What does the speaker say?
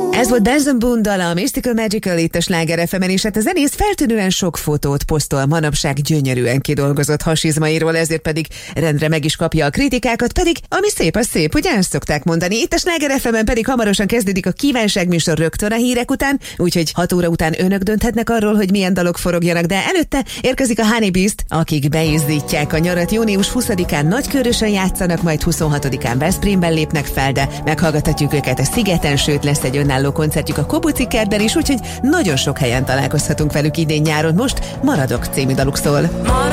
Ez volt Benson Boone dala, a Mystical Magical itt a Sláger FM-en, és hát a zenész feltűnően sok fotót posztol manapság gyönyörűen kidolgozott hasizmairól, ezért pedig rendre meg is kapja a kritikákat, pedig ami szép, az szép, ugye ezt szokták mondani. Itt a Sláger FM-en pedig hamarosan kezdődik a kívánságműsor rögtön a hírek után, úgyhogy 6 óra után önök dönthetnek arról, hogy milyen dalok forogjanak, de előtte érkezik a Honey Beast, akik beizdítják a nyarat. Június 20-án Nagykőrösön játszanak, majd 26-án Veszprémben lépnek fel, de meghallgathatjuk őket a Szigeten, sőt lesz egy önálló koncertjük a Kobuci kertben is, úgyhogy nagyon sok helyen találkozhatunk velük idén nyáron. Most Maradok című daluk szól.